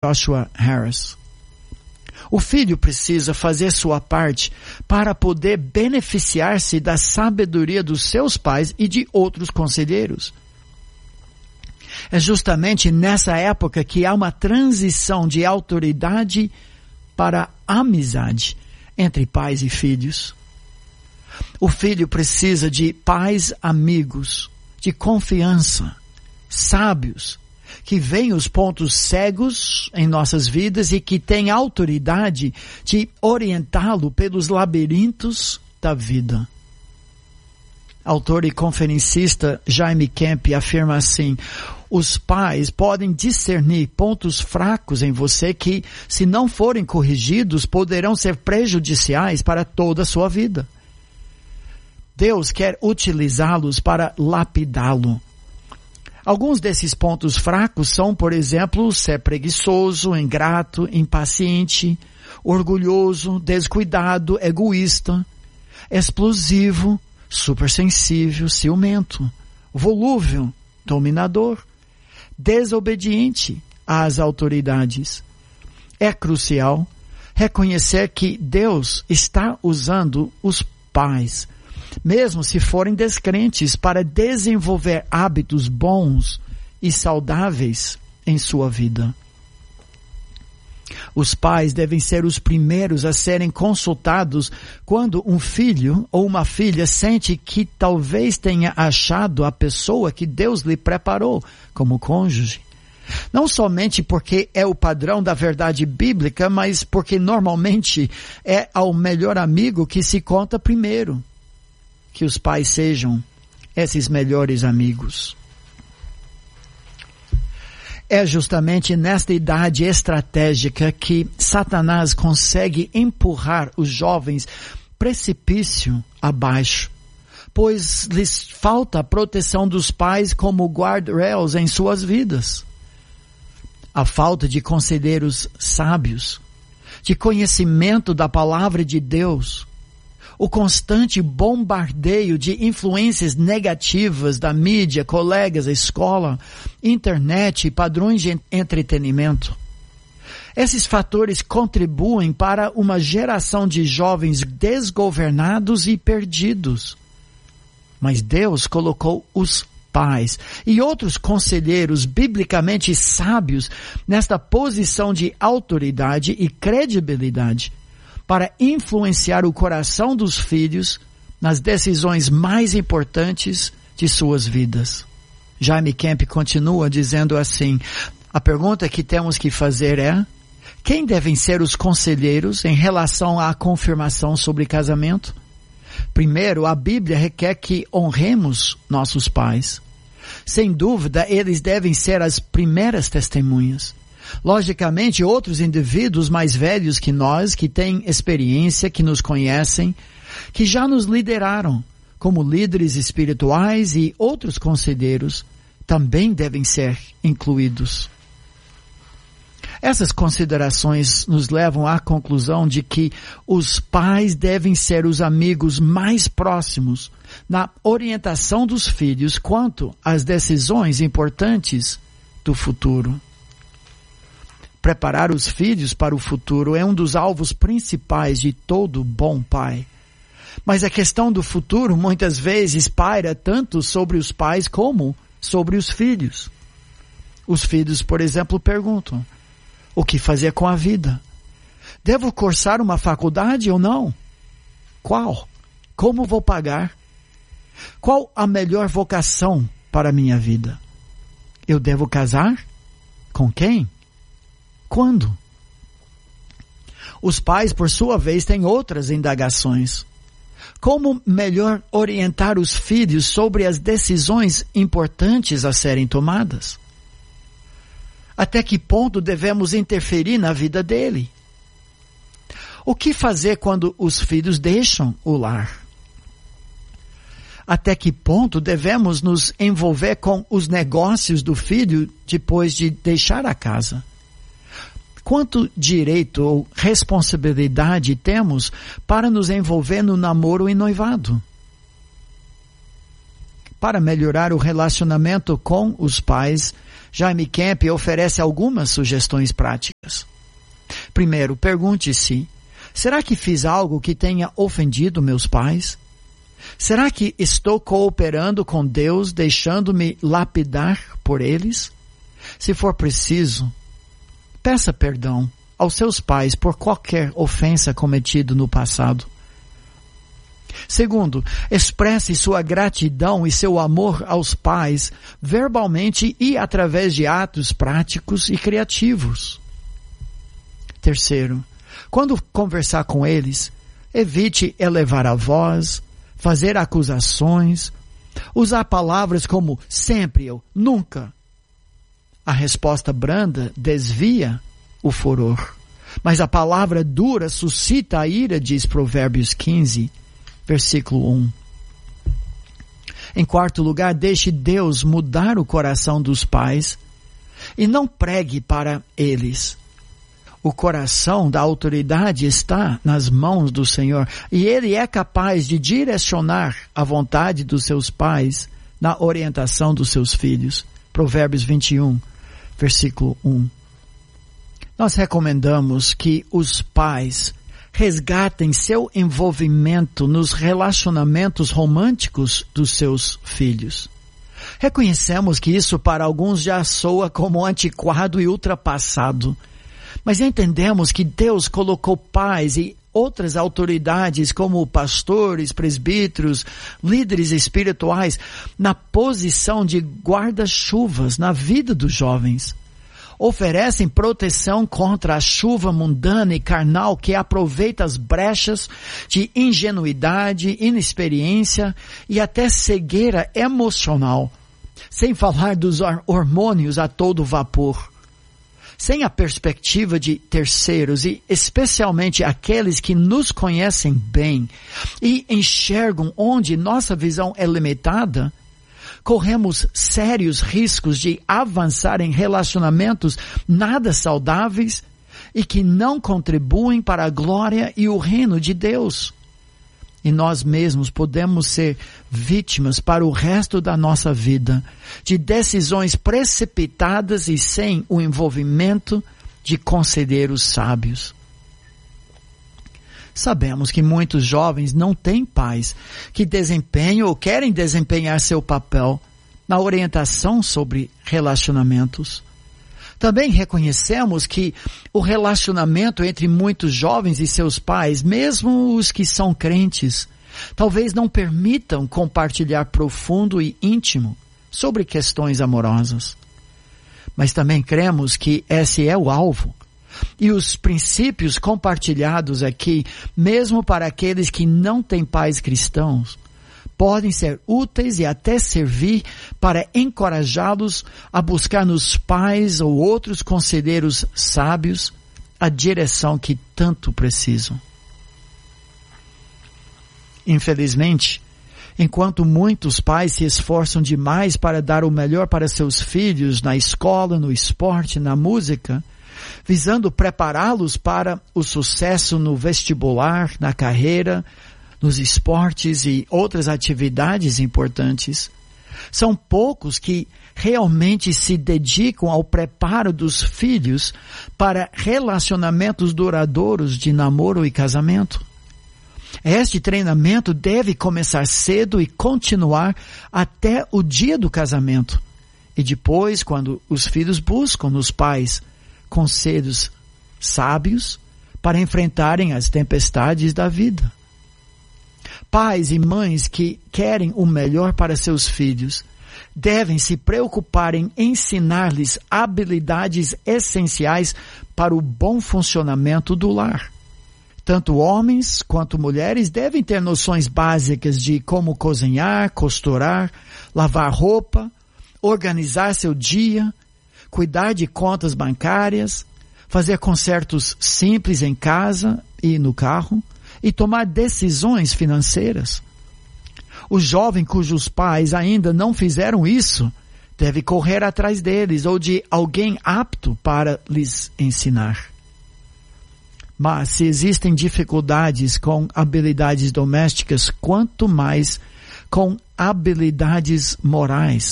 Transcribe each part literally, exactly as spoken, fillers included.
Joshua Harris. O filho precisa fazer sua parte para poder beneficiar-se da sabedoria dos seus pais e de outros conselheiros. É justamente nessa época que há uma transição de autoridade para amizade entre pais e filhos. O filho precisa de pais amigos, de confiança, sábios, que veem os pontos cegos em nossas vidas e que têm autoridade de orientá-lo pelos labirintos da vida. Autor e conferencista Jaime Kemp afirma assim: os pais podem discernir pontos fracos em você que, se não forem corrigidos, poderão ser prejudiciais para toda a sua vida. Deus quer utilizá-los para lapidá-lo. Alguns desses pontos fracos são, por exemplo, ser preguiçoso, ingrato, impaciente, orgulhoso, descuidado, egoísta, explosivo, supersensível, ciumento, volúvel, dominador, desobediente às autoridades. É crucial reconhecer que Deus está usando os pais, mesmo se forem descrentes, para desenvolver hábitos bons e saudáveis em sua vida. Os pais devem ser os primeiros a serem consultados quando um filho ou uma filha sente que talvez tenha achado a pessoa que Deus lhe preparou como cônjuge. Não somente porque é o padrão da verdade bíblica, mas porque normalmente é ao melhor amigo que se conta primeiro. Que os pais sejam esses melhores amigos. É justamente nesta idade estratégica que Satanás consegue empurrar os jovens precipício abaixo, pois lhes falta a proteção dos pais como guardrails em suas vidas. A falta de conselheiros sábios, de conhecimento da palavra de Deus, o constante bombardeio de influências negativas da mídia, colegas, escola, internet e padrões de entretenimento. Esses fatores contribuem para uma geração de jovens desgovernados e perdidos. Mas Deus colocou os pais e outros conselheiros biblicamente sábios nesta posição de autoridade e credibilidade, para influenciar o coração dos filhos nas decisões mais importantes de suas vidas. Jaime Kemp continua dizendo assim: a pergunta que temos que fazer é: quem devem ser os conselheiros em relação à confirmação sobre casamento? Primeiro, a Bíblia requer que honremos nossos pais. Sem dúvida, eles devem ser as primeiras testemunhas. Logicamente, outros indivíduos mais velhos que nós, que têm experiência, que nos conhecem, que já nos lideraram como líderes espirituais e outros conselheiros, também devem ser incluídos. Essas considerações nos levam à conclusão de que os pais devem ser os amigos mais próximos na orientação dos filhos quanto às decisões importantes do futuro. Preparar os filhos para o futuro é um dos alvos principais de todo bom pai. Mas a questão do futuro muitas vezes paira tanto sobre os pais como sobre os filhos. Os filhos, por exemplo, perguntam: o que fazer com a vida? Devo cursar uma faculdade ou não? Qual? Como vou pagar? Qual a melhor vocação para a minha vida? Eu devo casar? Com quem? Quando? Os pais, por sua vez, têm outras indagações. Como melhor orientar os filhos sobre as decisões importantes a serem tomadas? Até que ponto devemos interferir na vida dele? O que fazer quando os filhos deixam o lar? Até que ponto devemos nos envolver com os negócios do filho depois de deixar a casa? Quanto direito ou responsabilidade temos para nos envolver no namoro e noivado? Para melhorar o relacionamento com os pais, Jaime Kemp oferece algumas sugestões práticas. Primeiro, pergunte-se: será que fiz algo que tenha ofendido meus pais? Será que estou cooperando com Deus, deixando-me lapidar por eles? Se for preciso, peça perdão aos seus pais por qualquer ofensa cometida no passado. Segundo, expresse sua gratidão e seu amor aos pais verbalmente e através de atos práticos e criativos. Terceiro, quando conversar com eles, evite elevar a voz, fazer acusações, usar palavras como sempre ou nunca. A resposta branda desvia o furor, mas a palavra dura suscita a ira, diz Provérbios quinze, versículo um. Em quarto lugar, deixe Deus mudar o coração dos pais e não pregue para eles. O coração da autoridade está nas mãos do Senhor e Ele é capaz de direcionar a vontade dos seus pais na orientação dos seus filhos. Provérbios vinte e um, versículo um. Nós recomendamos que os pais resgatem seu envolvimento nos relacionamentos românticos dos seus filhos. Reconhecemos que isso para alguns já soa como antiquado e ultrapassado, mas entendemos que Deus colocou pais e outras autoridades como pastores, presbíteros, líderes espirituais na posição de guarda-chuvas na vida dos jovens. Oferecem proteção contra a chuva mundana e carnal que aproveita as brechas de ingenuidade, inexperiência e até cegueira emocional, sem falar dos hormônios a todo vapor. Sem a perspectiva de terceiros e especialmente aqueles que nos conhecem bem e enxergam onde nossa visão é limitada, corremos sérios riscos de avançar em relacionamentos nada saudáveis e que não contribuem para a glória e o reino de Deus. E nós mesmos podemos ser vítimas para o resto da nossa vida de decisões precipitadas e sem o envolvimento de conselheiros sábios. Sabemos que muitos jovens não têm pais que desempenham ou querem desempenhar seu papel na orientação sobre relacionamentos. Também reconhecemos que o relacionamento entre muitos jovens e seus pais, mesmo os que são crentes, talvez não permitam compartilhar profundo e íntimo sobre questões amorosas. Mas também cremos que esse é o alvo. E os princípios compartilhados aqui, mesmo para aqueles que não têm pais cristãos, podem ser úteis e até servir para encorajá-los a buscar nos pais ou outros conselheiros sábios a direção que tanto precisam. Infelizmente, enquanto muitos pais se esforçam demais para dar o melhor para seus filhos na escola, no esporte, na música, visando prepará-los para o sucesso no vestibular, na carreira, nos esportes e outras atividades importantes, são poucos que realmente se dedicam ao preparo dos filhos para relacionamentos duradouros de namoro e casamento. Este treinamento deve começar cedo e continuar até o dia do casamento. E depois, quando os filhos buscam nos pais conselhos sábios para enfrentarem as tempestades da vida. Pais e mães que querem o melhor para seus filhos devem se preocupar em ensinar-lhes habilidades essenciais para o bom funcionamento do lar. Tanto homens quanto mulheres devem ter noções básicas de como cozinhar, costurar, lavar roupa, organizar seu dia, cuidar de contas bancárias, fazer consertos simples em casa e no carro e tomar decisões financeiras. O jovem cujos pais ainda não fizeram isso deve correr atrás deles ou de alguém apto para lhes ensinar. Mas se existem dificuldades com habilidades domésticas, quanto mais com habilidades morais,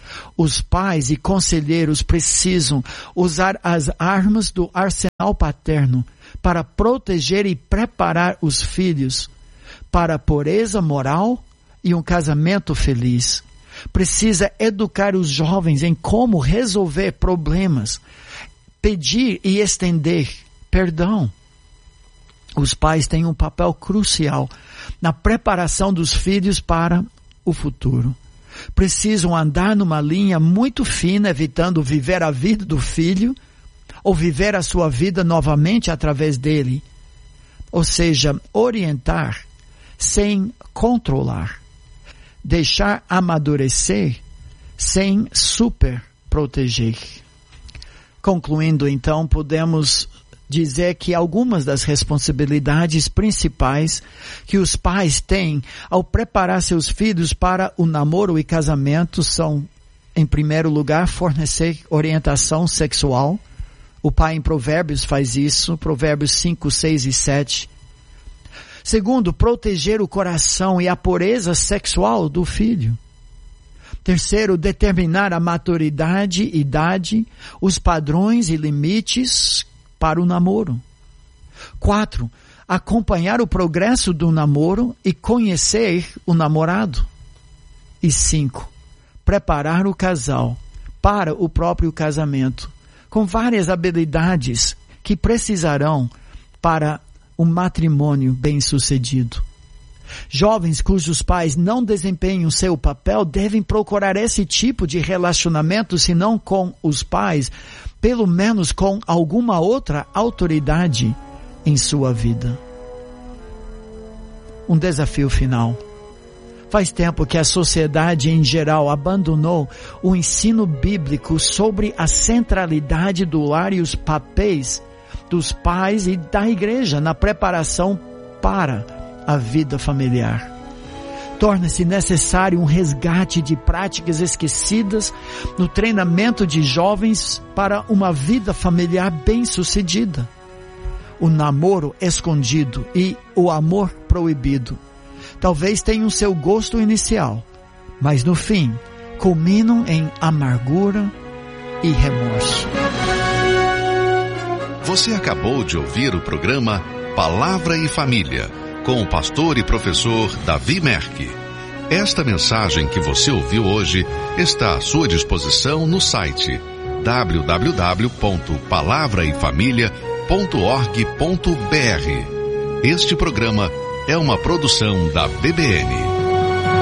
Os pais e conselheiros precisam usar as armas do arsenal paterno para proteger e preparar os filhos para a pureza moral e um casamento feliz. Precisa educar os jovens em como resolver problemas, pedir e estender perdão. Os pais têm um papel crucial na preparação dos filhos para o futuro. Precisam andar numa linha muito fina, evitando viver a vida do filho ou viver a sua vida novamente através dele. Ou seja, orientar sem controlar. Deixar amadurecer sem super proteger. Concluindo, então, podemos dizer que algumas das responsabilidades principais que os pais têm ao preparar seus filhos para o namoro e casamento são, em primeiro lugar, fornecer orientação sexual. O pai em Provérbios faz isso, Provérbios cinco, seis e sete. Segundo, proteger o coração e a pureza sexual do filho. Terceiro, determinar a maturidade, idade, os padrões e limites para o namoro. Quatro, acompanhar o progresso do namoro e conhecer o namorado. E cinco, preparar o casal para o próprio casamento, com várias habilidades que precisarão para um matrimônio bem-sucedido. Jovens cujos pais não desempenham seu papel devem procurar esse tipo de relacionamento, se não com os pais, pelo menos com alguma outra autoridade em sua vida. Um desafio final. Faz tempo que a sociedade em geral abandonou o ensino bíblico sobre a centralidade do lar e os papéis dos pais e da igreja na preparação para a vida familiar. Torna-se necessário um resgate de práticas esquecidas no treinamento de jovens para uma vida familiar bem-sucedida. O namoro escondido e o amor proibido talvez tenham seu gosto inicial, mas no fim culminam em amargura e remorso. Você acabou de ouvir o programa Palavra e Família, com o pastor e professor Davi Merck. Esta mensagem que você ouviu hoje está à sua disposição no site w w w ponto palavra e família ponto org ponto b r. Este programa é uma produção da B B N.